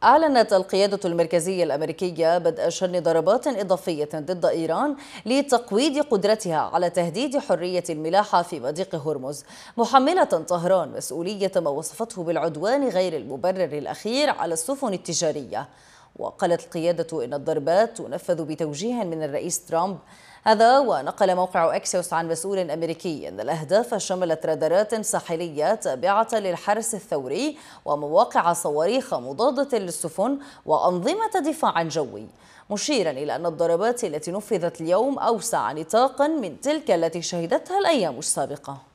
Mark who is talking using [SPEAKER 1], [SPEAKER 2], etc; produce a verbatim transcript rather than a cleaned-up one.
[SPEAKER 1] أعلنت القيادة المركزية الأمريكية بدء شن ضربات إضافية ضد إيران لتقويض قدرتها على تهديد حرية الملاحة في مضيق هرمز، محملة طهران مسؤولية ما وصفته بالعدوان غير المبرر الأخير على السفن التجارية. وقالت القيادة إن الضربات تنفذ بتوجيه من الرئيس ترامب. هذا ونقل موقع أكسيوس عن مسؤول أمريكي أن الأهداف شملت رادارات ساحلية تابعة للحرس الثوري ومواقع صواريخ مضادة للسفن وأنظمة دفاع جوي، مشيرا إلى أن الضربات التي نفذت اليوم أوسع نطاقا من تلك التي شهدتها الأيام السابقة.